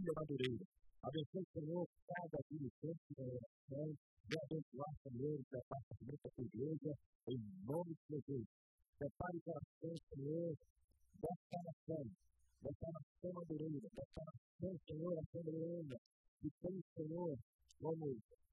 família Madureira. Abençoe, Senhor, cada dirigente da oração, e abençoar, Senhor, o departamento da igreja, em nome de Jesus. Prepare o coração, Senhor, dessa nação Madureira, dessa nação, Senhor, assembleana, que tem, Senhor, como